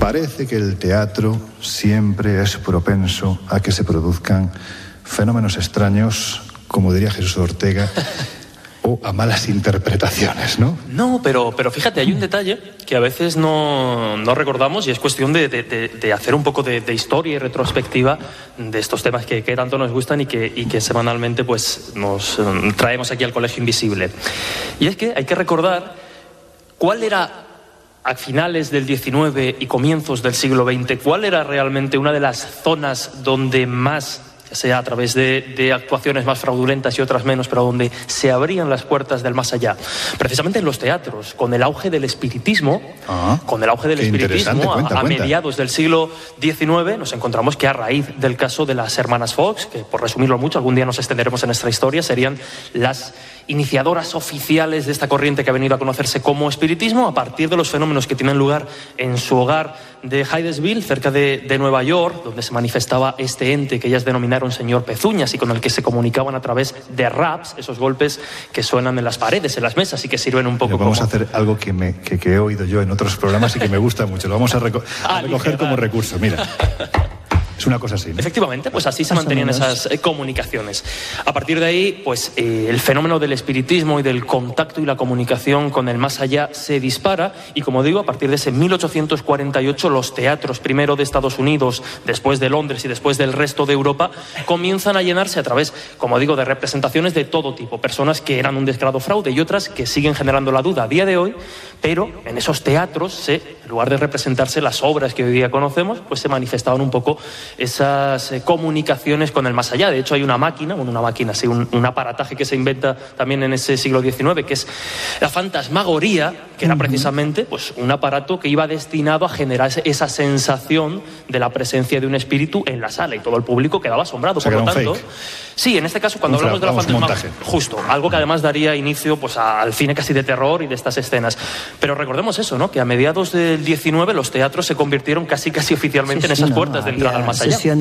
Parece que el teatro siempre es propenso a que se produzcan fenómenos extraños, como diría Jesús Ortega, o a malas interpretaciones, ¿no? No, pero fíjate, hay un detalle que a veces no recordamos y es cuestión de hacer un poco de historia y retrospectiva de estos temas que tanto nos gustan y que semanalmente pues nos traemos aquí al Colegio Invisible. Y es que hay que recordar cuál era, a finales del XIX y comienzos del siglo XX, cuál era realmente una de las zonas donde más, ya sea a través de actuaciones más fraudulentas y otras menos, pero donde se abrían las puertas del más allá. Precisamente en los teatros, con el auge del espiritismo, a mediados del siglo XIX, nos encontramos que a raíz del caso de las hermanas Fox, que por resumirlo mucho, algún día nos extenderemos en nuestra historia, serían las iniciadoras oficiales de esta corriente que ha venido a conocerse como espiritismo, a partir de los fenómenos que tienen lugar en su hogar de Hydesville, cerca de Nueva York, donde se manifestaba este ente que ellas denominaron señor Pezuñas y con el que se comunicaban a través de raps, esos golpes que suenan en las paredes, en las mesas y que sirven un poco. Vamos a hacer algo que he oído yo en otros programas y que me gusta mucho. Lo vamos a recoger como recurso. Mira. Es una cosa así, ¿no? Efectivamente, pues así se mantenían esas comunicaciones. A partir de ahí, pues el fenómeno del espiritismo y del contacto y la comunicación con el más allá se dispara y, como digo, a partir de ese 1848 los teatros, primero de Estados Unidos, después de Londres y después del resto de Europa, comienzan a llenarse a través, como digo, de representaciones de todo tipo, personas que eran un descarado fraude y otras que siguen generando la duda a día de hoy, pero en esos teatros, en lugar de representarse las obras que hoy día conocemos, pues se manifestaban un poco esas comunicaciones con el más allá. De hecho, hay un aparataje que se inventa también en ese siglo XIX, que es la fantasmagoría, que era precisamente pues, un aparato que iba destinado a generar esa sensación de la presencia de un espíritu en la sala, y todo el público quedaba asombrado. O sea, por lo tanto, fake. Sí, en este caso, cuando hablamos de la fantasmagoría, justo, algo que además daría inicio pues, al cine casi de terror y de estas escenas. Pero recordemos eso, ¿no? Que a mediados del XIX los teatros se convirtieron casi oficialmente en esas puertas de entrada al más allá.